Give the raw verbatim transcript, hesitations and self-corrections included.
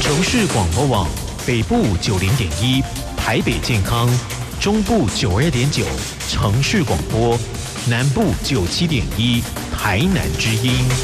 城市广播网北部九零点一，台北健康，中部九二点九，城市广播，南部九七点一，台南之音。